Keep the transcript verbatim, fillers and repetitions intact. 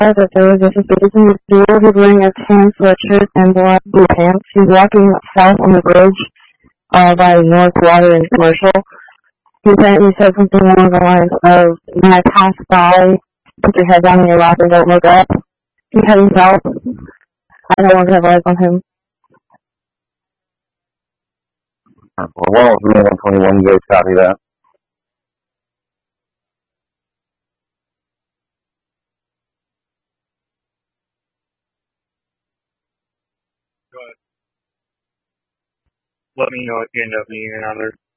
that there was a suspicion this dude who's wearing a tan sweatshirt and black blue pants. He's walking south on the bridge uh, by North Water and Commercial. He said, he said something along the lines of, when I pass by, put your head down in your lap and don't look up. He's heading south. I no longer have eyes on him. Well, one twenty-one, you guys copy that. Go ahead. Let me know if you end up needing another.